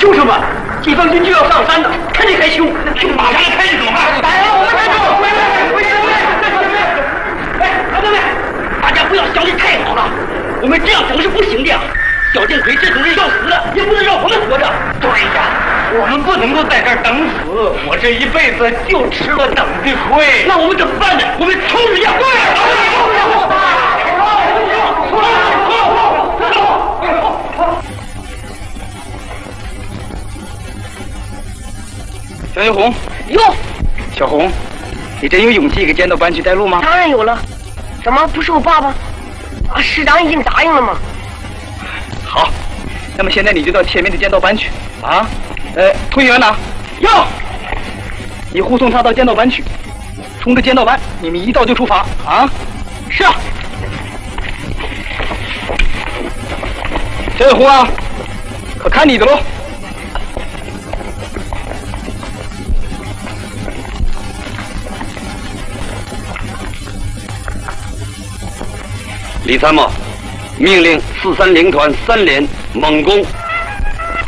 凶什么？解放军就要上山了，看你还凶！就马上开始走吧！来，我们开始！哎，老兄们，大家不要想得太好了，我们这样等是不行的呀。小建奎这种人要死了，也不能让我们活着。对呀，我们不能够在这儿等死。我这一辈子就吃了等的亏。那我们怎么办呢？我们冲人家！ 小小红， 哟， 小红，你真有勇气给剑道班去带路吗？ 当然有了。怎么不是我爸爸？啊，师长已经答应了吗？ 好，那么现在你就到前面的剑道班去啊。推员呢？ 要， 你护送他到剑道班去，冲着剑道班，你们一到就出发啊。 是啊。 小小红啊，可看你的喽。 李参谋，命令430团3连猛攻